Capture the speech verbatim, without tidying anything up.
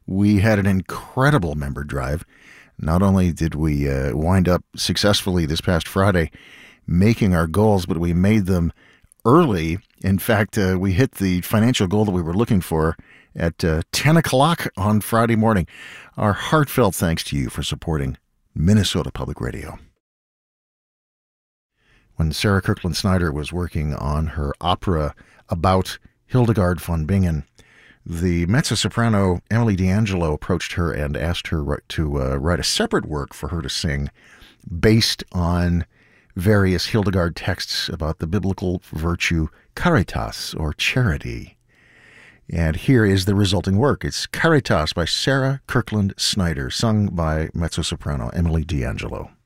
We had an incredible member drive. Not only did we uh, wind up successfully this past Friday making our goals, but we made them early. In fact, uh, we hit the financial goal that we were looking for at uh, ten o'clock on Friday morning. Our heartfelt thanks to you for supporting Minnesota Public Radio. When Sarah Kirkland Snyder was working on her opera about Hildegard von Bingen, the mezzo-soprano Emily D'Angelo approached her and asked her to uh, write a separate work for her to sing based on various Hildegard texts about the biblical virtue caritas, or charity. And here is the resulting work. It's Caritas by Sarah Kirkland Snyder, sung by mezzo-soprano Emily D'Angelo.